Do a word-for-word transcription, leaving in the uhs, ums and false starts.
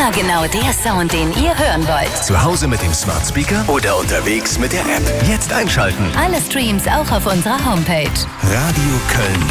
Immer genau der Sound, den ihr hören wollt. Zu Hause mit dem Smart Speaker oder unterwegs mit der App. Jetzt einschalten. Alle Streams auch auf unserer Homepage. Radio Köln